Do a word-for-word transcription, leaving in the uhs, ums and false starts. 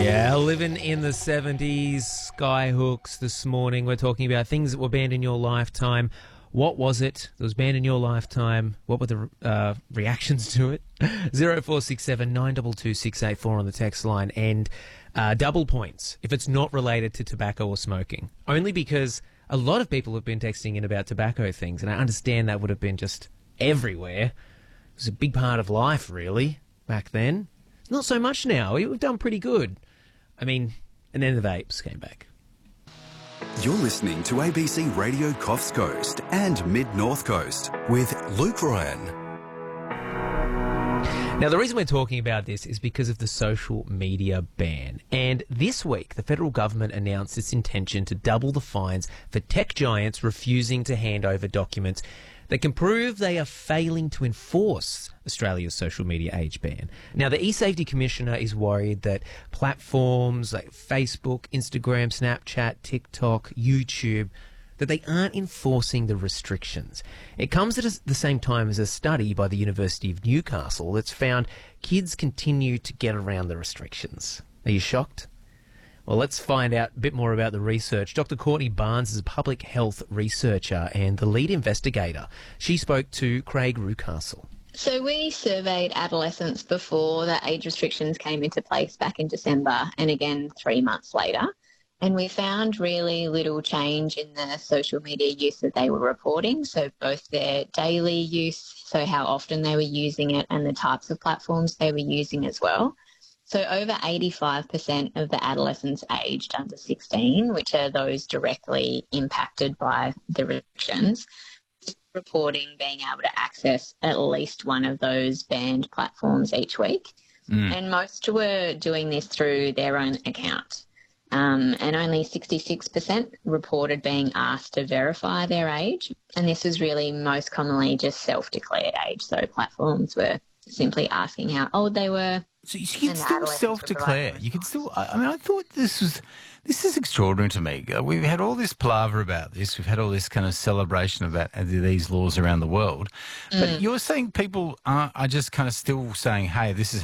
Yeah, living in the seventies, Skyhooks this morning. We're talking about things that were banned in your lifetime. What was it that was banned in your lifetime? What were the uh, reactions to it? zero four six seven nine two two six eight four on the text line. And uh, double points if it's not related to tobacco or smoking. Only because a lot of people have been texting in about tobacco things, and I understand that would have been just everywhere. It was a big part of life, really, back then. Not so much now. We've done pretty good. I mean, and then the vapes came back. You're listening to A B C Radio Coffs Coast and Mid-North Coast with Luke Ryan. Now, the reason we're talking about this is because of the social media ban. And this week, the federal government announced its intention to double the fines for tech giants refusing to hand over documents that can prove they are failing to enforce Australia's social media age ban. Now, the eSafety Commissioner is worried that platforms like Facebook, Instagram, Snapchat, TikTok, YouTube, that they aren't enforcing the restrictions. It comes at the same time as a study by the University of Newcastle that's found kids continue to get around the restrictions. Are you shocked? Well, let's find out a bit more about the research. Doctor Courtney Barnes is a public health researcher and the lead investigator. She spoke to Craig Rucastle. So we surveyed adolescents before the age restrictions came into place back in December and again three months later. And we found really little change in the social media use that they were reporting. So both their daily use, so how often they were using it, and the types of platforms they were using as well. So over eighty-five percent of the adolescents aged under sixteen, which are those directly impacted by the restrictions, reporting being able to access at least one of those banned platforms each week. Mm. And most were doing this through their own account. Um, and only sixty-six percent reported being asked to verify their age. And this was really most commonly just self-declared age. So platforms were simply asking how old they were. So you can still self-declare. You can still. I mean, I thought this was. This is extraordinary to me. We've had all this palaver about this. We've had all this kind of celebration about these laws around the world. But mm. you're saying people are, are just kind of still saying, "Hey, this is